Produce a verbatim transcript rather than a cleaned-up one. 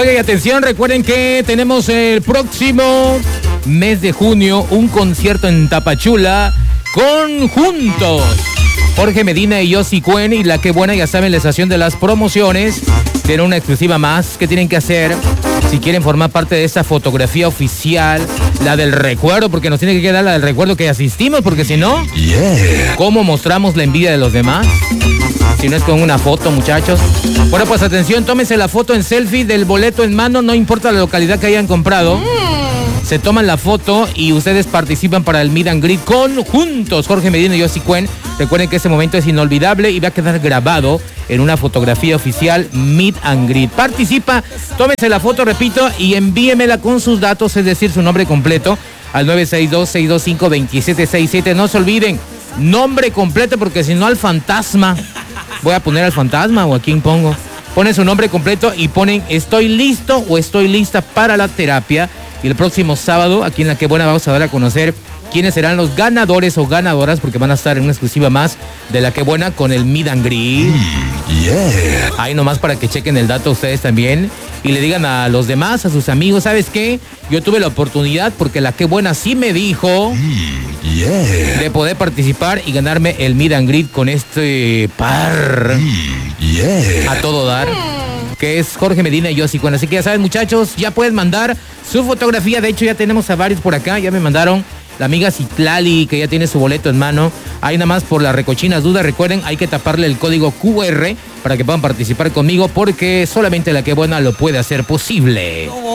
Oigan, y atención, recuerden que tenemos el próximo mes de junio un concierto en Tapachula con Juntos. Jorge Medina y Yossi Cuen y La Que Buena, ya saben, la estación de las promociones. Tienen una exclusiva más. ¿Qué tienen que hacer? Si quieren formar parte de esta fotografía oficial, la del recuerdo, porque nos tiene que quedar la del recuerdo que asistimos, porque si no, Yeah. ¿cómo mostramos la envidia de los demás? Si no es con una foto, muchachos. Bueno, pues atención, tómense la foto en selfie del boleto en mano, no importa la localidad que hayan comprado. Se toman la foto y ustedes participan para el Meet and Greet con Juntos, Jorge Medina y Yossi Cuen. Recuerden que ese momento es inolvidable y va a quedar grabado en una fotografía oficial Meet and Greet. Participa, tómense la foto, repito, y envíemela con sus datos, es decir, su nombre completo, al nueve seis dos, seis dos cinco, dos siete seis siete. No se olviden, nombre completo, porque si no al fantasma, voy a poner al fantasma o a quién pongo. Ponen su nombre completo y ponen estoy listo o estoy lista para la terapia. Y el próximo sábado, aquí en La Que Buena, vamos a dar a conocer quiénes serán los ganadores o ganadoras, porque van a estar en una exclusiva más de La Que Buena con el Meet and Greet. Mm, yeah. Ahí nomás para que chequen el dato ustedes también y le digan a los demás, a sus amigos, ¿sabes qué? Yo tuve la oportunidad, porque La Que Buena sí me dijo, Mm, yeah. de poder participar y ganarme el Meet and Greet con este par Mm, yeah. a todo dar, que es Jorge Medina y Yossi Cuen. Así que ya saben, muchachos, ya pueden mandar su fotografía. De hecho, ya tenemos a varios por acá. Ya me mandaron la amiga Citlali, que ya tiene su boleto en mano. Ahí nada más por las recochinas dudas. Recuerden, hay que taparle el código Q R para que puedan participar conmigo, porque solamente La Que Buena lo puede hacer posible.